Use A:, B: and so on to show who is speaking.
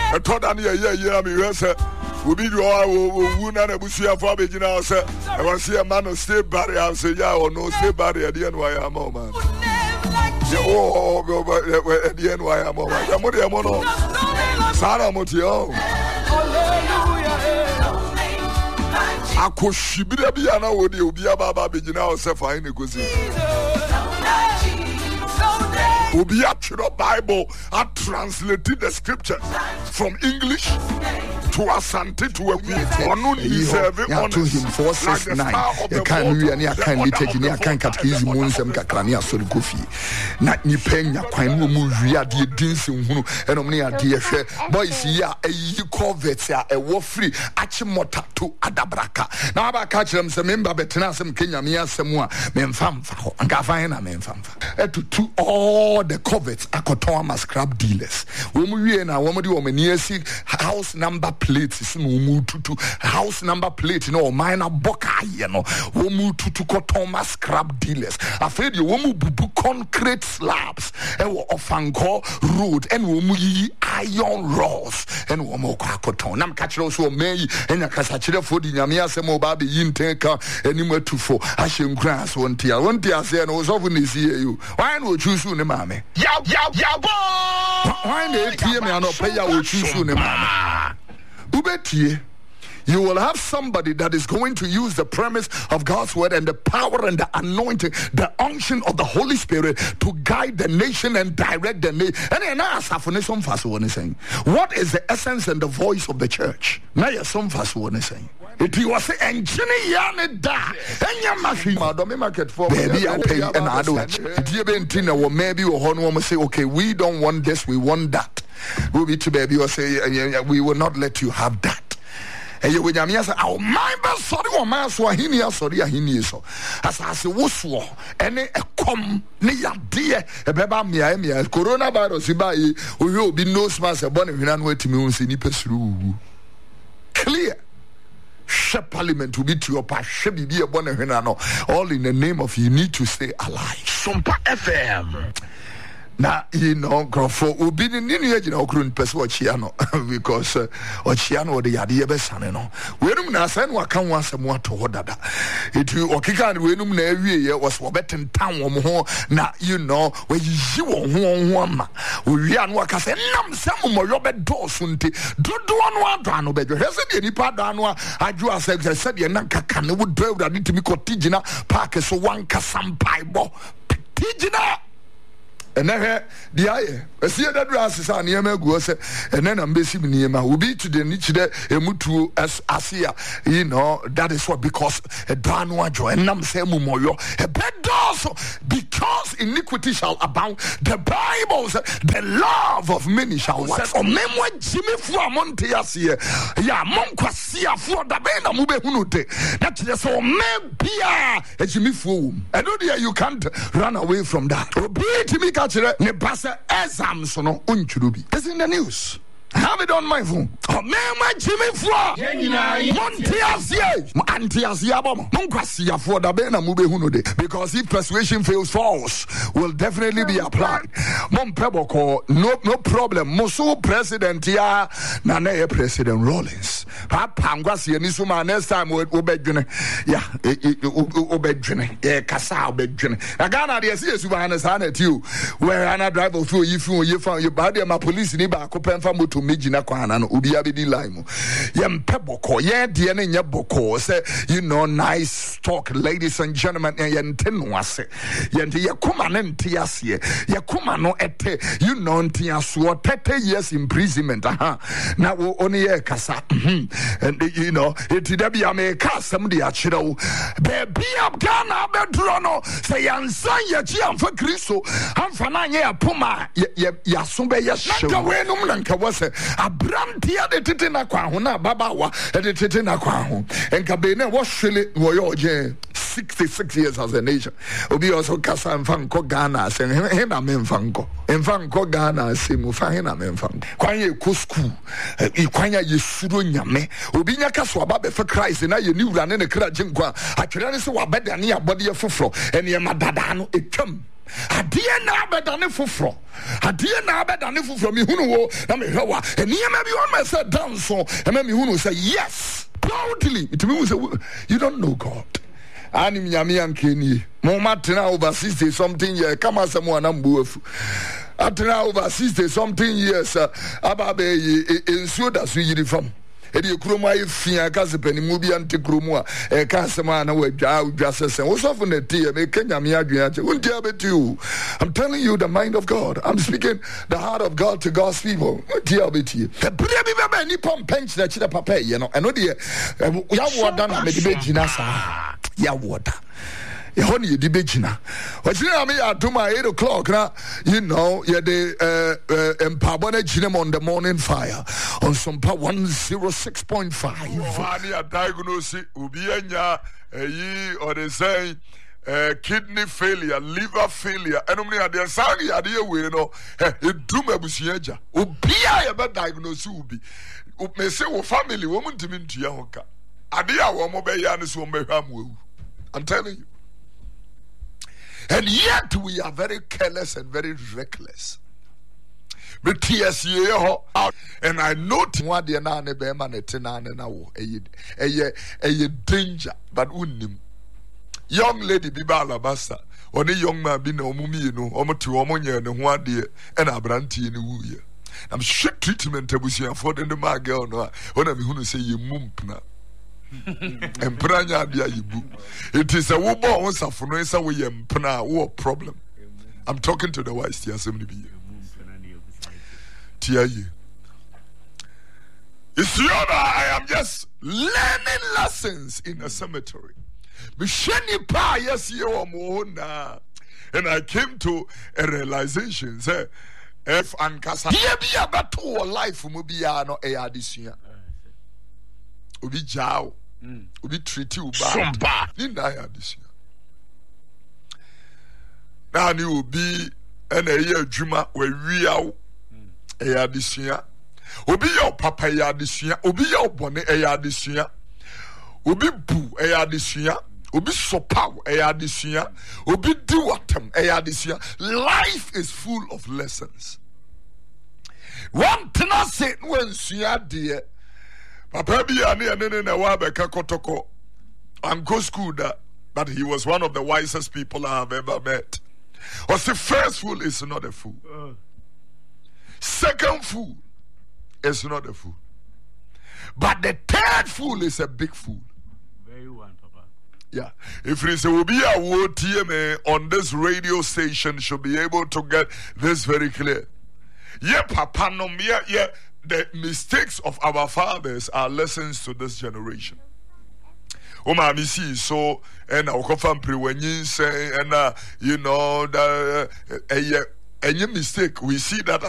A: I thought I near yeah, me, yes, sir. Will be you and a bushia for me, now, sir. I want to see a man who stay barrier. I say, yeah, or no stay barrier at the end why I'm on, man. Oh, go at the end why I'm on. I'm on the mono. Sarah Motio. I could she be a piano with you, be a baba, be now, sir, for any good. Will be actual Bible. I translated the scriptures from English to Asante to a
B: to him 469. You can't really any kind of take any kind of easy moons and Kakania so goofy. Not ni penya, quite movie, the dancing and omnia dear boys. Yeah, a corvette, a war free, Achimota to Adabraka. Now I catch them some member Betanasam Kenya, Mia Samoa, Memfamfa, and Gafana Memfamfa. To all the coverts are Kotoma scrap dealers. When we and I want to do a house number plates, to house number plate, minor boca, to Kotoma scrap dealers. Afraid you won't bubu concrete slabs, and Ofanko road, and iron rods, and Womoka Koton. I'm catching also May and a Casachira for the Yamia Samo Babi Yinteka, and you to for Ashim grass 1 tier. 1 tier said, I was often is you. Why would you soon, mammy? Why did you not play out with you soon, mammy? Ubeti. You will have somebody that is going to use the premise of God's word and the power and the anointing, the unction of the Holy Spirit to guide the nation and direct the nation. And what is the essence and the voice of the church? Now you're some fast one saying. It was engineer da enya machine madome market for maybe I pay and I do it or maybe or one say okay, we don't want this, we want that. We'll be to baby or say we will not let you have that. And you would say, oh, my best sorry, or my swahini, sorry, he so. As I say, what's war, and a come near dear, a baba mia, coronavirus, we will be no smash a bonnet when I'm waiting to me pursue. Clear. Parliament to be to your pass, should be a bonnet, all in the name of you need to stay alive. Sumpa FM. Now, for obedient in the Okrun Peswachiano, because Ochiano, the idea Bessaneno. When I send what can once and what to order that. It will Okika and Wenum Navy was Wabet town or more. Now, where you one. We are what I said, Nam Samu Robert Dawsunti. Do one dano bed. Has any part danwa? I drew a sex. I said, Yanaka can would drive that into me cottigina, Parker, so one Casam Pibo. Tigina. And then the eye, a see that rasses are near me goes, and then I'm basically near my will be to the niche there, a mutu as Asia, that is what because a Danwa joy and Nam Samu a bed also because iniquity shall abound. The Bible says the love of many shall wax. Or memoir Jimmy for Montiasia, ya Monquasia for the Bena Mube Hunute. That's just so maybe a Jimmy fool. I know you can't run away from that. Obey to me. Nebasa Ezamsono Unchurubi. It's in the news. Have it on my phone. Oh, man, Jimmy Fwa. Because if persuasion fails, force will definitely be applied. No problem. Mosu President ya Nane President Rollins. Next time we'll obey. Yeah, obey. Yeah, Kasa obey. Agana, the CS Subanas at you. Where Anna drive through you found your body and my police in Iba from to Mijina Kwana, Ubiabidi Limo. Yem Peboko, yeah, Diana Yaboko, say, nice talk, ladies and gentlemen, and Tenwase. Yanti Yakuman Tiasie, Yakumano ete, Tiasua, 30 years imprisonment. Now only a casa. And it did be a make somebody at Chido. Baby up Ghana, Bedrono, say, and son, Yachiam for Cristo, and Fananya Puma, Yasumbe Yasha, was a brand here the Titina Kwahuna, Babawa, and the Titina Kwahu, and Cabene was Shilly Woyoje. 66 years as a nation. Obi also kasa mfanko Ghana say hena memfanko. Mfanko Ghana say mu fa hena memfanko. Kwanye ko school. Kwanya yesuro nyame. Obi nya kaso aba be for Christ na ye ni wura ne kra gyenkwa. Atwere ne se wabeda ne abode ye foforo. Ene ye madada no etwam. Adie na abeda ne foforo. Adie na abeda ne foforo mi hunu wo na me hwa. Ene ye ma bi on me say dance so. Ene mi hunu say yes. Proudly. It means you don't know God. Ani mnyami ankeni. Moma tena over 60 something years. Kama samu anambuefu. Atena over 60 something years. Ababe ensuo da su yiri fam. Edi ekromo aye fia ka sepani mu bia nte kromo a ka sema na wadwa sesen. Wo so na tie me kenya me adwen ache. Wonti abetu. I'm telling you the mind of God. I'm speaking the heart of God to God's people. Wonti abetu. The prayer be be ni pom pench na chira papa ye no. Eno de ya woda na me de be gina sa. Ya woda. Honey, you did begina. What's your name? I do my 8 o'clock now. You know, you're the empowered gym on the morning fire on some 106.5.
A: Funny a diagnosis, Ubianya, ye or they say kidney failure, liver failure, and only at the Sagi idea we know it do my busieja. Ubia about diagnosis ubi. May say, family woman to mean to Yahoka. Adia woman by Yanis Wombe. I'm telling you. And yet we are very careless and very reckless. But TSA and I note what the nane be man etenane na wo a danger but unnim. Young lady biba alabasta oni young man bi na omumi no omote omonye ne ho ade e na abrantie ne wuye. I'm shit treatment abusia for the my girl no ona me hunu say ye mumpna. Empranya dia yibu. It is a wobo on safuno isa we empna wo problem. I'm talking to the wise tia assembly be. Tia ye. It's I am just learning lessons in a cemetery. Misheni pa yes ye o mo na. And I came to a realization say if ankasa here be about to life mo bia no e adisua. Obi jao. Obi treaty uba. Ni na ya adisua. Na ni obi ena ye adwuma we wiawo. E adisua. Obi yo papa ya adisua. Obi yo bone e adisua. Obi bu e adisua. Obi sopaw e adisua. Obi di watem e adisua. Life is full of lessons. One tena se no ensua de Papa bi ane na wa beka kotoko. Anko school da, but he was one of the wisest people I have ever met. Was the first fool is not a fool. Second fool is not a fool. But the third fool is a big fool.
C: Very one, Papa.
A: Yeah. If it is a TMA on this radio station should be able to get this very clear. Yeah, Papa no yeah. The mistakes of our fathers are lessons to this generation. Mami see so and our family when you say and you know that any mistake we see that